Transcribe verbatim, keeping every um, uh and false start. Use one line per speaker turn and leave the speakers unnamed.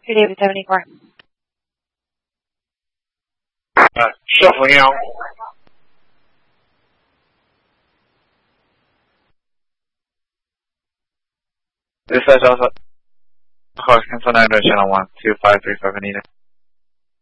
two David seventy-four.
Uh, shuffling out. Dispatch Alpha. Hawks, cancel nine, channel one, two five three five, Anita.